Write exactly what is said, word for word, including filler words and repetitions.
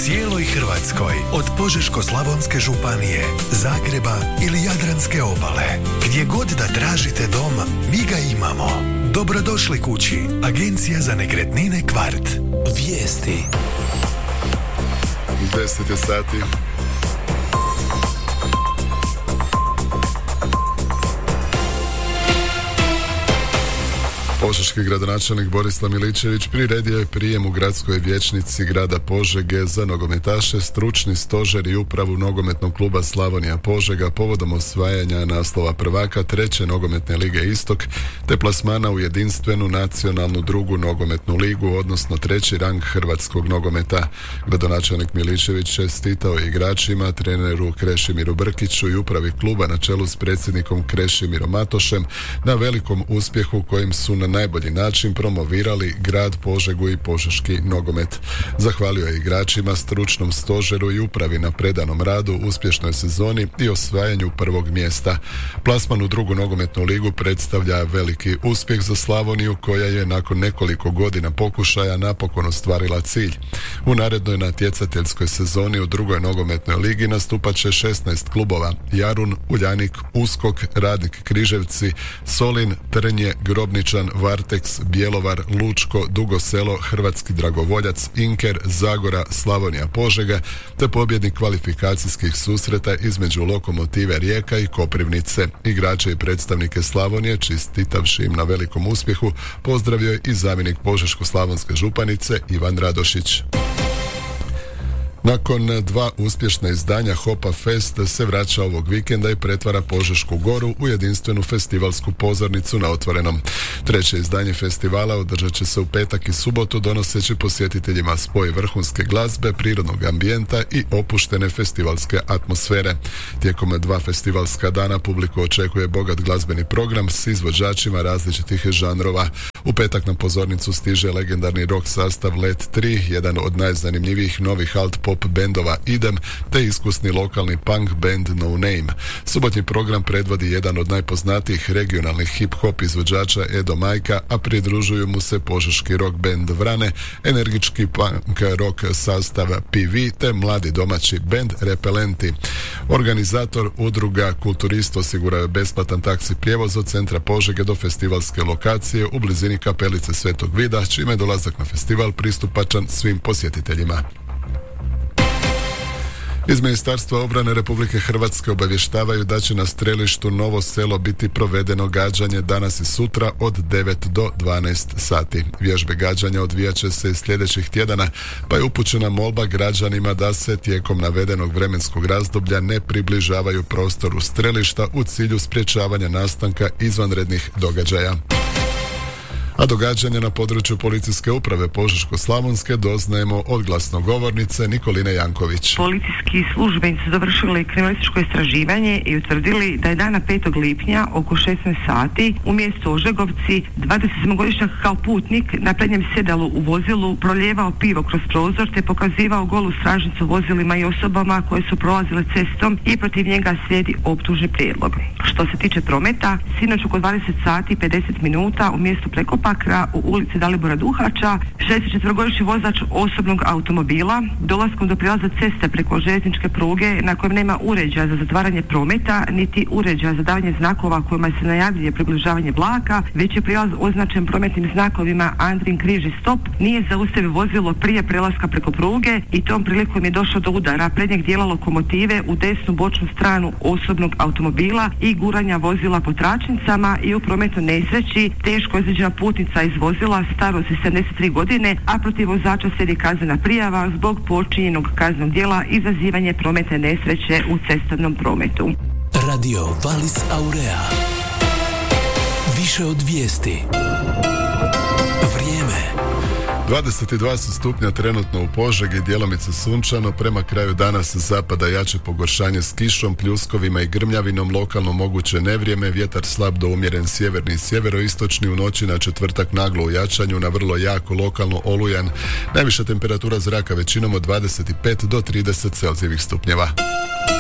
cijeloj Hrvatskoj, od Požeško-slavonske županije, Zagreba ili Jadranske obale. Gdje god da tražite dom, mi ga imamo. Dobrodošli kući. Agencija za nekretnine Kvart. Vijesti. deset je sati. Požeški gradonačelnik Borislav Miličević priredio je prijem u gradskoj vijećnici grada Požege za nogometaše, stručni stožer i upravu nogometnog kluba Slavonija Požega povodom osvajanja naslova prvaka treće nogometne lige Istok te plasmana u jedinstvenu nacionalnu drugu nogometnu ligu, odnosno treći rang hrvatskog nogometa. Gradonačelnik Miličević čestitao igračima, treneru Krešimiru Brkiću i upravi kluba na čelu s predsjednikom Krešimirom Matošem na velikom uspjehu kojim su na najbolji način promovirali grad Požegu i požeški nogomet. Zahvalio je igračima, stručnom stožeru i upravi na predanom radu, uspješnoj sezoni i osvajanju prvog mjesta. Plasman u drugu nogometnu ligu predstavlja veliki uspjeh za Slavoniju, koja je nakon nekoliko godina pokušaja napokon ostvarila cilj. U narednoj natjecateljskoj sezoni u drugoj nogometnoj ligi nastupat će šesnaest klubova: Jarun, Uljanik, Uskok, Radnik Križevci, Solin, Trnje, Grobničan, Varteks, Bjelovar, Lučko, Dugo Selo, Hrvatski Dragovoljac, Inker, Zagora, Slavonija Požega te pobjednik kvalifikacijskih susreta između Lokomotive Rijeka i Koprivnice. Igrače i predstavnike Slavonije, čestitavši im na velikom uspjehu, pozdravio je i zamjenik Požeško-slavonske županice Ivan Radošić. Nakon dva uspješna izdanja Hopa Fest se vraća ovog vikenda i pretvara Požešku goru u jedinstvenu festivalsku pozornicu na otvorenom. Treće izdanje festivala održat će se u petak i subotu, donoseći posjetiteljima spoj vrhunske glazbe, prirodnog ambijenta i opuštene festivalske atmosfere. Tijekom dva festivalska dana publiku očekuje bogat glazbeni program s izvođačima različitih žanrova. U petak na pozornicu stiže legendarni rock sastav Let tri, jedan od najzanimljivijih novih alt pop bendova Idem, te iskusni lokalni punk band No Name. Subotnji program predvodi jedan od najpoznatijih regionalnih hip-hop izvođača Edo Majka, a pridružuju mu se požeški rock band Vrane, energički punk rock sastav P V te mladi domaći band Repelenti. Organizator udruga Kulturist osigurao besplatan taksi prijevoz od centra Požege do festivalske lokacije u blizini kapelice Svetog Vida, čime je dolazak na festival pristupačan svim posjetiteljima. Iz Ministarstva obrane Republike Hrvatske obavještavaju da će na strelištu Novo Selo biti provedeno gađanje danas i sutra od devet do dvanaest sati. Vježbe gađanja odvijat će se iz sljedećih tjedana, pa je upućena molba građanima da se tijekom navedenog vremenskog razdoblja ne približavaju prostoru strelišta u cilju sprječavanja nastanka izvanrednih događaja. A događanje na području policijske uprave Požeško-slavonske doznajemo od glasnogovornice Nikoline Janković. Policijski službenici su završili kriminalističko istraživanje i utvrdili da je dana petog lipnja oko šesnaest sati u mjestu Ožegovci dvadesetsedmogodišnjak kao putnik na prednjem sjedalu u vozilu prolijevao pivo kroz prozor te pokazivao golu stražnicu vozilima i osobama koje su prolazile cestom i protiv njega slijedi optužni prijedlog. Što se tiče prometa, sinoć oko dvadeset sati i pedeset minuta u mjestu Prekopa Pakra u ulici Dalibora Duhača, šezdesetčetverogodišnji vozač osobnog automobila dolaskom do prijelaza ceste preko željezničke pruge na kojem nema uređaja za zatvaranje prometa niti uređaja za davanje znakova kojima se najavljuje približavanje vlaka, već je prijelaz označen prometnim znakovima Andrin križ i stop, nije zaustavio vozilo prije prelaska preko pruge i tom prilikom je došlo do udara prednjeg dijela lokomotive u desnu bočnu stranu osobnog automobila i guranja vozila po tračnicama i u prometnoj nesreći teško ozlijeđena putnica iz vozila starosti sedamdeset tri godine, a protiv vozača slijedi kaznena prijava zbog počinjenog kaznenog djela izazivanje prometne nesreće u cestovnom prometu. Radio Valis Aurea. Više od vijesti. Vrijeme. dvadeset dva su stupnja trenutno u Požegi, djelomice sunčano, prema kraju dana se zapada jače pogoršanje s kišom, pljuskovima i grmljavinom, lokalno moguće nevrijeme, vjetar slab do umjeren sjeverni i sjeveroistočni, u noći na četvrtak naglo u jačanju, na vrlo jako lokalno olujan, najviša temperatura zraka većinom od dvadeset pet do trideset Celzijevih stupnjeva.